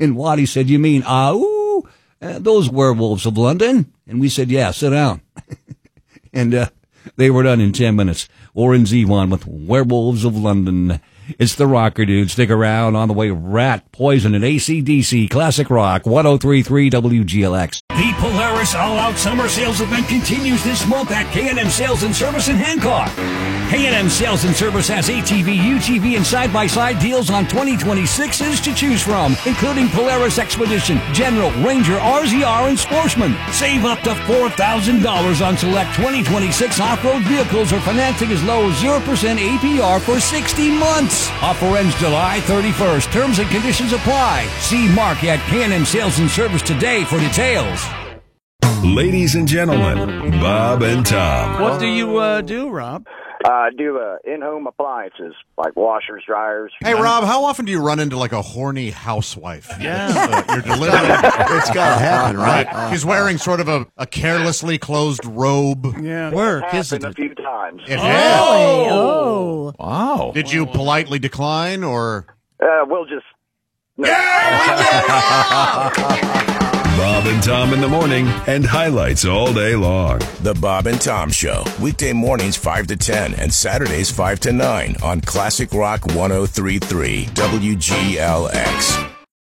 And Waddy said, you mean, those werewolves of London? And we said, yeah, sit down. And they were done in 10 minutes. Warren Zevon with Werewolves of London. It's the Rocker Dude. Stick around. On the way, Rat, Poison, and AC/DC Classic Rock, 103.3 WGLX. The Polaris All-Out Summer Sales event continues this month at K&M Sales and Service in Hancock. K&M Sales and Service has ATV, UTV, and side-by-side deals on 2026s to choose from, including Polaris Expedition, General, Ranger, RZR, and Sportsman. Save up to $4,000 on select 2026 off-road vehicles or financing as low as 0% APR for 60 months. Offer ends July 31st. Terms and conditions apply. See Mark at K&M Sales and Service today for details. Ladies and gentlemen, Bob and Tom. What do you do, Rob? Do in-home appliances like washers, dryers. Hey, Rob, how often do you run into like a horny housewife? Yeah. You're delivering. It's got to happen, right? She's wearing sort of a carelessly closed robe. Yeah. Work, isn't it? A few times. It has. Oh. Wow. Did you politely decline or? We'll just. No. Bob and Tom in the morning and highlights all day long. The Bob and Tom Show, weekday mornings 5 to 10 and Saturdays 5 to 9 on Classic Rock 103.3 WGLX.